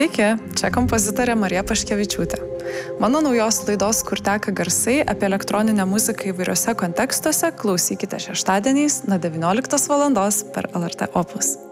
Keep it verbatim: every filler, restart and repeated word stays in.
Sveiki, čia kompozitorė Marija Paškevičiūtė. Mano naujos laidos Kur teka garsai apie elektroninę muziką įvairiuose kontekstuose klausykite šeštadieniais nuo devynioliktos valandos per L R T Opus.